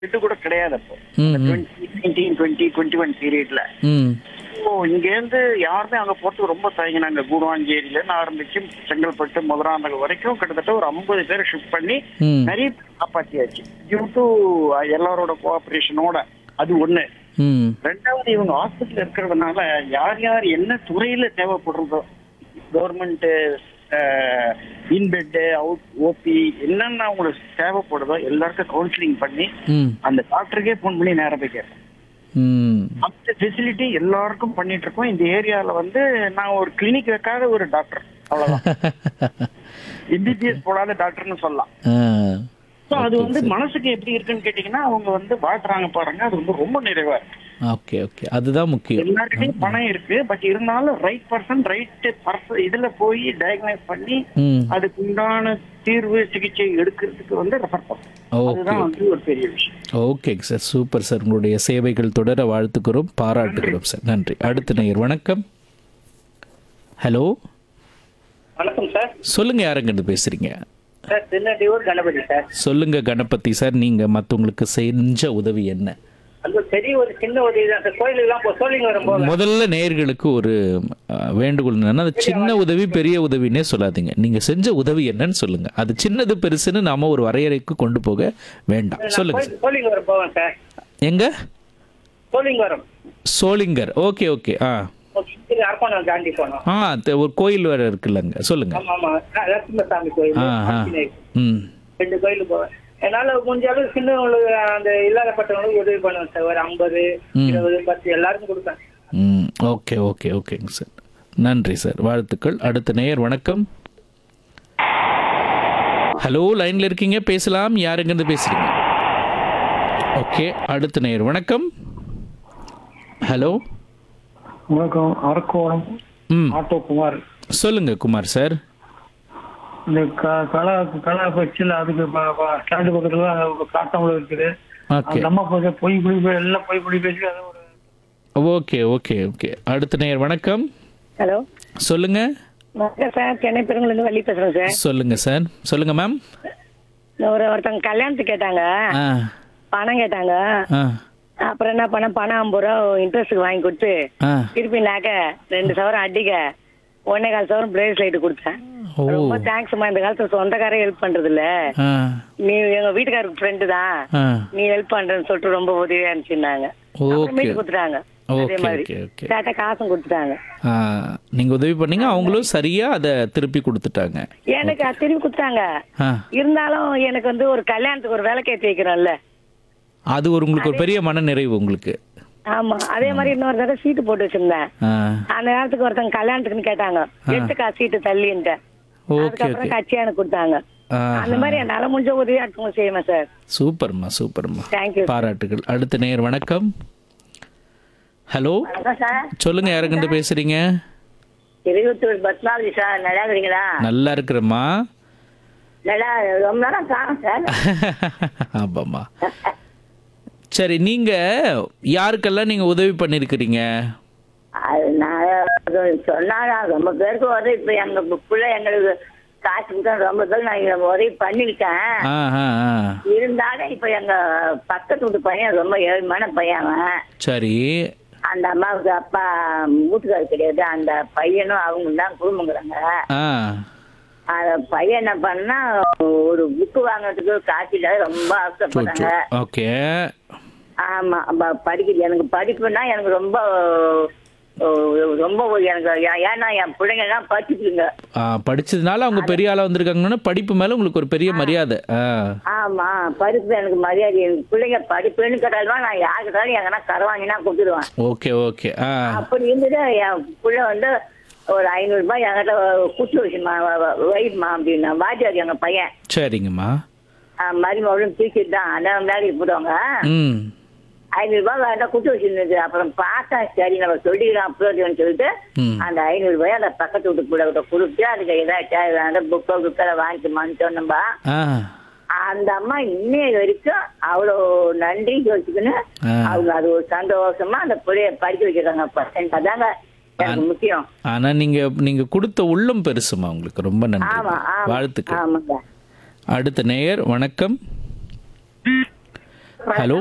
இது கூட கிடையாது அப்போ ம், ம். 2019 2021 பீரியட்ல. ம். ஸோ இங்கேருந்து யாருமே அங்கே போகிறதுக்கு ரொம்ப தயங்கினாங்க. கூடுவாஞ்சேரியிலேருந்து ஆரம்பிச்சு செங்கல்பட்டு மதுராந்தகம் வரைக்கும் கிட்டத்தட்ட ஒரு 50 பேரை ஷிஃப்ட் பண்ணி ம். நிறைய பேர் காப்பாற்றியாச்சு. டியூ டு எல்லாரோட கோஆபரேஷனோட. அது ஒண்ணு. ம். ரெண்டாவது, இவங்க ஹாஸ்பிட்டல் இருக்கிறதுனால யார் யார் என்ன துறையில தேவைப்படுறதோ, கவர்மெண்ட் இன்பெட் அவுட் ஓபி என்னென்ன அவங்களுக்கு தேவைப்படுதோ எல்லாருக்கும் கவுன்சிலிங் பண்ணி ம். அந்த டாக்டருக்கே ஃபோன் பண்ணி நேரம் போய் கேட்பேன். ம். அந்த ஃபெசிலிட்டி எல்லாருக்கும் பண்ணிட்டு இருக்கோம். இந்த ஏரியால வந்து நான் ஒரு கிளினிக் வைக்காத ஒரு டாக்டர், அவ்வளவுதான். எம்பிபிஎஸ் போடாத டாக்டர்னு சொல்லலாம். ஆ. So அது ஓகே வந்து சார். மனசுக்கு எப்படி இருக்குன்னு கேட்டீங்கன்னா, அவங்க வந்து வாழ்றாங்க பாருங்க, அது வந்து ரொம்ப நிறைவா இருக்கு. ஓகே ஓகே அதுதான் முக்கியம். எல்லார்கிட்டையும் பணம் இருக்கு, பட் இருந்தாலும் ரைட் பர்சன் இதுல போய் டயக்னைஸ் பண்ணி ம். அதுக்கு உண்டான தீர்வு சிகிச்சை எடுக்கிறதுக்கு வந்து ரெஃபர் பண்ணும். ஓகே அதுதான் வந்து ஒரு பெரிய விஷயம். ஓகேங்க சார், சூப்பர் சார். உங்களுடைய சேவைகள் தொடர வாழ்த்துக்கிறோம், பாராட்டுகிறோம் சார். நன்றி. அடுத்த நேயர் வணக்கம். ஹலோ, வணக்கம் சார். சொல்லுங்க, யாருங்கிட்ட பேசுறீங்க? Sir Tirunelveli Ganapathi sir. சொல்லுங்க கணபதி சார், நீங்க மற்றவங்களுக்கு செஞ்ச உதவி என்ன? அது பெரிய ஒரு சின்ன உதவி தான் சார். கோயிலுக்குலாம் சோழிங்க வரும்போது முதல்ல நேயர்களுக்கு ஒரு வேண்டுகோள் என்னன்னா, அது சின்ன உதவி பெரிய உதவினே சொல்லாதீங்க. நீங்க செஞ்ச உதவி என்னன்னு சொல்லுங்க. அது சின்னது பெருசுன்னு நாம ஒரு வரையறைக்கு கொண்டு போக வேண்டாம். சொல்லுங்க சார். சோழிங்க வரம் போவேன் சார். எங்க? சோழிங்க வரம். சோளிங்கர். Okay okay. ஆ அரப்பாணம் தாண்டி போனோம். ஆ ஒரு கோயில் வேற இருக்குல்லங்க, சொல்லுங்க. ஆமா ஆமா, நரசிம்மசாமி கோயில், ஆ ஆ. ஆஞ்சநேயர். ம். 2 கோயிலுக்கு போவேன். என்னால முடிஞ்ச அளவு சின்னவங்களுக்கு அந்த இல்லாதப்பட்டவங்களுக்கு உதவி பண்ணுவேன் சார். ஒரு 50 20 10 எல்லாருக்கும் கொடுப்பேன். ம். ஓகே ஓகே ஓகேங்க சார். நன்றி சார், வாழ்த்துக்கள். அடுத்த நேயர் வணக்கம். ஹலோ, லைன்ல இருக்கீங்க, பேசலாம். யாருங்கிருந்து பேசுறீங்க? ஓகே, அடுத்த நேயர் வணக்கம். ஹலோ. வணக்கம். அரக்கோணம் ம். ஆட்டோ குமார். சொல்லுங்க குமார் சார். இந்த கலா பட்சியில் அதுக்கு ஸ்டாண்டு பக்கத்துல காட்டாமல் இருக்குது. ஓகே அந்த அம்மா பொய் குடி எல்லாம் பொய் குடி பேசி அது ஒரு ஓகே ஓகே ஓகே. அடுத்த நேயர் வணக்கம். ஹலோ, சொல்லுங்க. வணக்கம் சார். சென்னை பெருங்குலேருந்து வள்ளி பேசுறேன் சார். சொல்லுங்க சார். சொல்லுங்க மேம். ஒருத்தவங்க கல்யாணத்துக்கு கேட்டாங்க, ஆ பணம் கேட்டாங்க. ஆ அப்புறம் என்ன பண்ண, பணம் 50 ரூபா இன்ட்ரெஸ்ட்டுக்கு வாங்கி கொடுத்து ஆ. திருப்பி நகை 2 சவரம் அடிக்க 1.25 சவரம் பிரேஸ்லைட் கொடுத்தேன். ஓ. ரொம்ப தேங்க்ஸ்மா. இந்த காலத்துல சொந்தக்காரே ஹெல்ப் பண்றது இல்ல, ஆ நீ எங்க வீட்டுக்காரருக்கு ஃப்ரெண்டு தான், ஆ. நீ ஹெல்ப் பண்றேன்னு சொல்லிட்டு ரொம்ப உதவியா இருந்துச்சுன்னாங்க. ஓகே மீட்டு கொடுத்துட்டாங்க. அதே ஓகே மாதிரி ஓகே ஓகே. கேட்ட காசும் கொடுத்துட்டாங்க. ஆ, நீங்க உதவி பண்ணீங்க, அவங்களும் சரியா அதை திருப்பி கொடுத்துட்டாங்க. எனக்கு அது திருப்பி கொடுத்தாங்க. ஆ, இருந்தாலும் எனக்கு வந்து ஒரு கல்யாணத்துக்கு ஒரு விளக்கேற்றி வைக்கிறோம்ல, அது ஒரு உங்களுக்கு ஒரு பெரிய மன நிறைவு உங்களுக்கு. ஆமா. அதே மாதிரி இன்னொரு தடவை சீட்டு போட்டு வச்சிருந்தேன். ஆ, அந்த நேரத்துக்கு ஒருத்தங்க கல்யாணத்துக்குன்னு கேட்டாங்க, எடுத்துக்கா சீட்டு தள்ளின்ட்டு. ஓகே அதுக்கப்புறம் ஓகே. கட்சியா எனக்கு கொடுத்தாங்க. அந்த மாதிரி என்னால முடிஞ்ச உதவி அடுத்தவங்க செய்வேன் சார். சூப்பர்மா சூப்பர்மா, தேங்க்யூ. பாராட்டுகள். அடுத்த நேயர் வணக்கம். ஹலோ, சார், சொல்லுங்க, யாருக்கிட்ட பேசுறீங்க? திருவத்தூர் பத்மாவதி சார். நல்லா இருக்கிறீங்களா? நல்லா இருக்கிறேம்மா. நல்லா ரொம்ப நேரம் காணும் சார். ஆமாம்மா. சரி, நீங்க யாருக்கெல்லாம் நீங்க உதவி பண்ணிருக்கிறீங்க? அது நான் சொன்னாரா ரொம்ப பேருக்கு உதவி. இப்ப எங்க பிள்ளை எங்களுக்கு காசுக்கு ரொம்ப பேர் நான் உதவி பண்ணிருக்கேன். ஆ ஆ ஆ. இருந்தாலும் இப்ப எங்க பக்கத்து வீட்டு பையன் ரொம்ப ஏழ்மையான பையன் அவன். சரி. அந்த அம்மாவுக்கு அப்பா வீட்டுக்காரர் கிடையாது, அந்த பையனும் அவங்க தான் குடும்பங்கிறாங்க. ஆ. அந்த பையன் என்ன பண்ணா, ஒரு புக்கு வாங்குறதுக்கு காசு இல்லாத ரொம்ப ஆசைப்பட்டாங்க. ஓகே. ஆமா, படிக்கிறது எனக்கு படிப்புன்னா எனக்கு ரொம்ப ரொம்ப எனக்கு ஏன்னா என் பிள்ளைங்க எல்லாம் படிச்சுக்குங்க. படிச்சதுனால அவங்க பெரிய ஆளா வந்திருக்காங்கன்னா படிப்பு மேல உங்களுக்கு ஒரு பெரிய மரியாதை. ஆமா, படிப்பு எனக்கு மரியாதை. எனக்கு பிள்ளைங்க படிப்புன்னு கேட்டாலும் நான் யாருக்கிட்டாலும் எங்கன்னா கரை வாங்கினா கொடுத்துருவேன். Okay okay. அப்படி இருந்துட்டு என் பிள்ளை வந்து ஒரு 500 ரூபாய் என்கிட்ட குத்து வச்சுமா வைமா அப்படின்னா, வாத்தியார் எங்க பையன். சரிங்கம்மா. மருமகளும் தூக்கிட்டு தான் அதான் வேலைக்கு போடுவாங்க. ம். 500 ரூபாய் வேண்டாம் குத்து வச்சிருந்தது. அப்புறம் பார்த்தா சரி நம்ம சொல்லிக்கலாம் அப்புறம் சொல்லிட்டு அந்த 500 ரூபாய் அந்த பக்கத்து வீட்டு பிள்ளை கொடுத்து அதுக்கு ஏதாச்சும் புக்கை வாங்கிக்கமான்னு சொன்னோம்பா. அந்த அம்மா இன்னைய வரைக்கும் அவ்வளோ நன்றி யோசிச்சுன்னு அவங்க அது ஒரு சந்தோஷமா அந்த பிள்ளைய படிக்க வைக்கிறாங்க. அதாங்க எனக்கு முக்கியம். ஆனா நீங்க கொடுத்த உள்ளம் பெருசுமா, உங்களுக்கு ரொம்ப நன்றி, வாழ்த்துக்கள். ஆமாங்க. அடுத்த நேயர் வணக்கம். ஹலோ